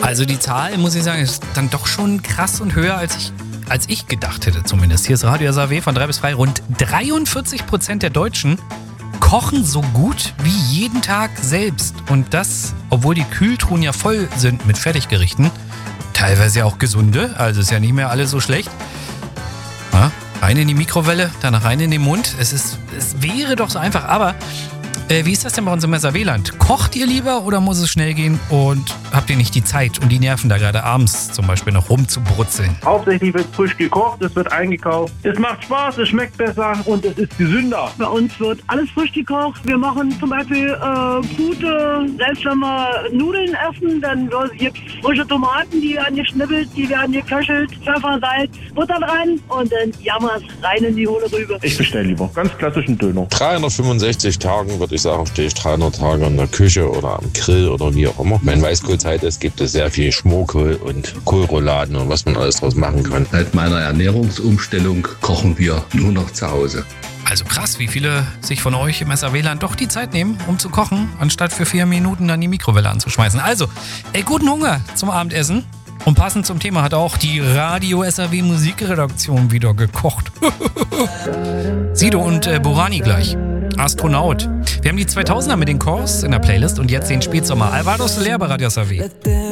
Also die Zahl, muss ich sagen, ist dann doch schon krass und höher, als ich gedacht hätte zumindest. Hier ist Radio SAW von 3 bis 3. Rund 43% der Deutschen kochen so gut wie jeden Tag selbst. Und das, obwohl die Kühltruhen ja voll sind mit Fertiggerichten. Teilweise ja auch gesunde, also ist ja nicht mehr alles so schlecht. Ja, rein in die Mikrowelle, danach rein in den Mund. Es wäre doch so einfach, aber wie ist das denn bei uns im SAW-Land? Kocht ihr lieber oder muss es schnell gehen und habt ihr nicht die Zeit und die Nerven da gerade abends zum Beispiel noch rumzubrutzeln? Hauptsächlich wird frisch gekocht, es wird eingekauft. Es macht Spaß, es schmeckt besser und es ist gesünder. Bei uns wird alles frisch gekocht. Wir machen zum Beispiel Pute. Selbst wenn wir Nudeln essen, dann gibt es frische Tomaten, die werden geschnippelt, die werden geköchelt, Pfeffer, Salz, Butter dran und dann jammers rein in die hohle Rübe. Ich bestelle lieber ganz klassischen Döner. 365 Tagen würde ich sagen, stehe ich 300 Tage in der Küche oder am Grill oder wie auch immer. Wenn Weißkohlzeit ist, gibt es sehr viel Schmorkohl und Kohlrouladen und was man alles draus machen kann. Seit meiner Ernährungsumstellung kochen wir nur noch zu Hause. Also krass, wie viele sich von euch im SAW-Land doch die Zeit nehmen, um zu kochen, anstatt für 4 Minuten dann die Mikrowelle anzuschmeißen. Also, guten Hunger zum Abendessen. Und passend zum Thema hat auch die Radio SAW Musikredaktion wieder gekocht. Sido und Burani gleich. Astronaut. Wir haben die 2000er mit den Chors in der Playlist und jetzt den Spätsommer. Alvaro Soler bei Radio SAW.